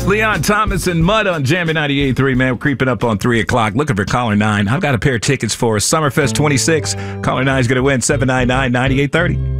Leon Thomas and Mud on Jammin' 98.3, man. We're creeping up on 3 o'clock. Looking for caller 9. I've got a pair of tickets for Summerfest 26. Caller 9 is going to win $799-9830.